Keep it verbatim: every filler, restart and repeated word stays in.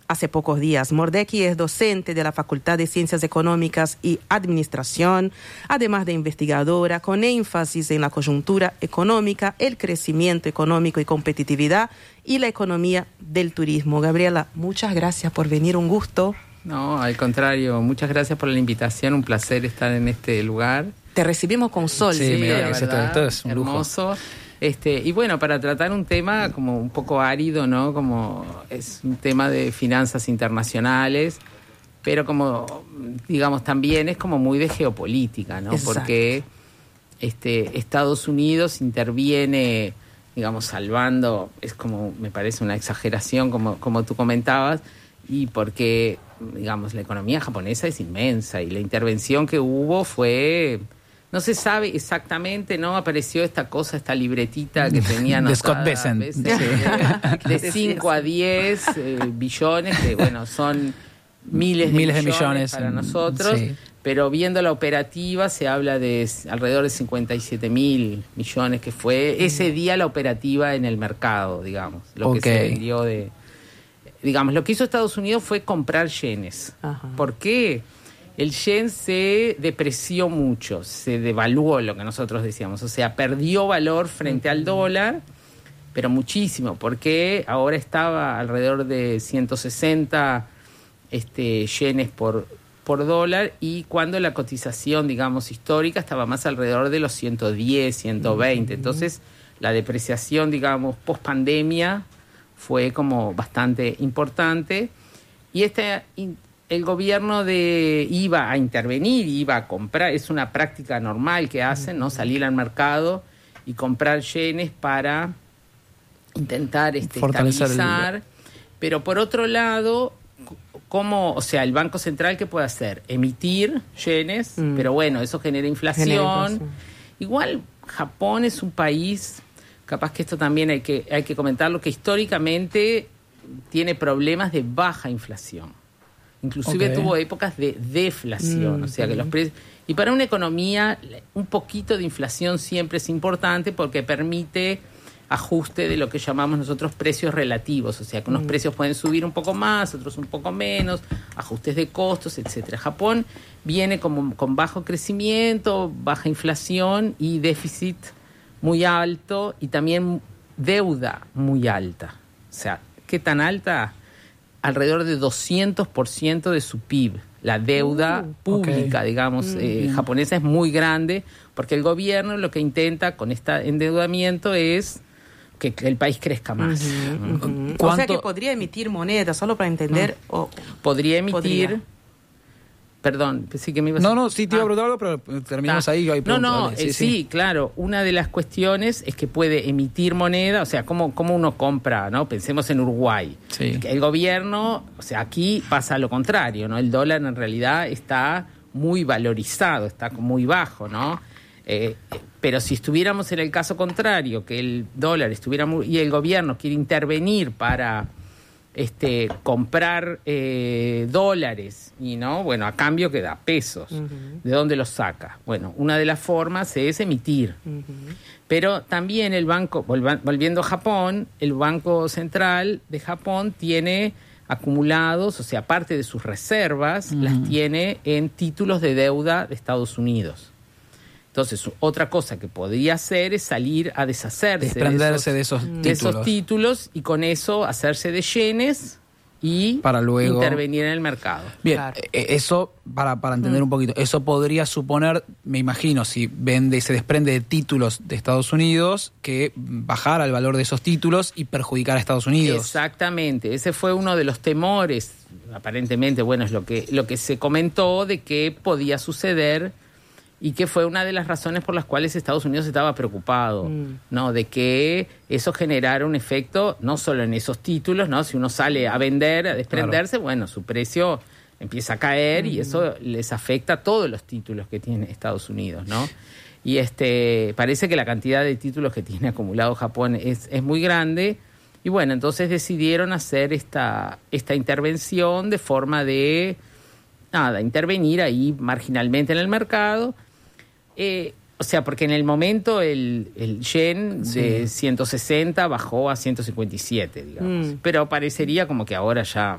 hace pocos días. Mordecki es docente de la Facultad de Ciencias Económicas y Administración, además de investigadora con énfasis en la coyuntura económica, el crecimiento económico y competitividad y la economía del turismo. Gabriela, muchas gracias por venir, un gusto. No, al contrario, muchas gracias por la invitación, un placer estar en este lugar. Te recibimos con sol. Sí, sí, mira, la que verdad, esto es un hermoso. Lujo. Este, y bueno, para tratar un tema como un poco árido, ¿no? Como es un tema de finanzas internacionales, pero como, digamos, también es como muy de geopolítica, ¿no? Exacto. Porque este, Estados Unidos interviene, digamos, salvando, es como, me parece una exageración, como, como tú comentabas, y porque, digamos, la economía japonesa es inmensa y la intervención que hubo fue... No se sabe exactamente, ¿no? Apareció esta cosa, esta libretita que tenía anotada, de Scott Bessent. Sí. De cinco a diez eh, billones, que bueno, son miles de miles millones, de millones para en, nosotros, sí. Pero viendo la operativa se habla de alrededor de cincuenta y siete mil millones, que fue ese día la operativa en el mercado, digamos, lo okay. que se vendió de... Digamos, lo que hizo Estados Unidos fue comprar yenes. Ajá. ¿Por qué? El yen se depreció mucho, se devaluó, lo que nosotros decíamos, o sea, perdió valor frente al dólar, pero muchísimo, porque ahora estaba alrededor de ciento sesenta este, yenes por, por dólar, y cuando la cotización, digamos, histórica estaba más alrededor de los ciento diez, ciento veinte. Entonces, la depreciación, digamos, post pandemia fue como bastante importante, y esta... El gobierno de iba a intervenir, iba a comprar, es una práctica normal que hacen, ¿no? Salir al mercado y comprar yenes para intentar este, estabilizar. El... Pero por otro lado, ¿cómo, o sea, el Banco Central qué puede hacer? Emitir yenes, mm. pero bueno, eso genera inflación. genera inflación. Igual Japón es un país, capaz que esto también hay que, hay que comentarlo, que históricamente tiene problemas de baja inflación. Inclusive okay. tuvo épocas de deflación, mm, o sea que los precios... Y para una economía, un poquito de inflación siempre es importante porque permite ajuste de lo que llamamos nosotros precios relativos, o sea que unos mm. precios pueden subir un poco más, otros un poco menos, ajustes de costos, etcétera. Japón viene como con bajo crecimiento, baja inflación y déficit muy alto, y también deuda muy alta. O sea, ¿qué tan alta? Alrededor de doscientos por ciento de su P I B. La deuda uh, pública, okay. digamos, mm, eh, mm. japonesa es muy grande, porque el gobierno lo que intenta con este endeudamiento es que, que el país crezca más. Uh-huh, uh-huh. O sea que podría emitir moneda, solo para entender. Uh, o, podría emitir... Podría. Perdón, sí que me ibas No, a... no, sí te iba a preguntar algo, pero terminamos ah. ahí. Hay no, no, sí, eh, sí. sí, claro. Una de las cuestiones es que puede emitir moneda, o sea, ¿cómo, cómo uno compra, no? Pensemos en Uruguay. Sí. El gobierno, o sea, aquí pasa lo contrario, ¿no? El dólar en realidad está muy valorizado, está muy bajo, ¿no? Eh, pero si estuviéramos en el caso contrario, que el dólar estuviera muy... y el gobierno quiere intervenir para... Este, comprar eh, dólares y no, bueno, a cambio que da pesos. Uh-huh. ¿De dónde los saca? Bueno, una de las formas es emitir. Uh-huh. Pero también el banco, volv- volviendo a Japón, el Banco Central de Japón tiene acumulados, o sea, parte de sus reservas, uh-huh. las tiene en títulos de deuda de Estados Unidos. Entonces, otra cosa que podría hacer es salir a deshacerse desprenderse de esos, de esos, de títulos. esos títulos y con eso hacerse de yenes y para luego intervenir en el mercado. Bien, claro. eso, para, para entender mm. un poquito, eso podría suponer, me imagino, si vende y se desprende de títulos de Estados Unidos, que bajara el valor de esos títulos y perjudicar a Estados Unidos. Exactamente, ese fue uno de los temores, aparentemente, bueno, es lo que, lo que se comentó de que podía suceder, y que fue una de las razones por las cuales Estados Unidos estaba preocupado, mm. ¿no? De que eso generara un efecto no solo en esos títulos, ¿no? Si uno sale a vender, a desprenderse, claro. bueno, su precio empieza a caer mm. y eso les afecta a todos los títulos que tiene Estados Unidos, ¿no? Y este parece que la cantidad de títulos que tiene acumulado Japón es, es muy grande, y bueno, entonces decidieron hacer esta, esta intervención de forma de, nada, intervenir ahí marginalmente en el mercado. Eh, o sea, porque en el momento el, el yen sí. de ciento sesenta bajó a ciento cincuenta y siete, digamos. Mm. Pero parecería como que ahora ya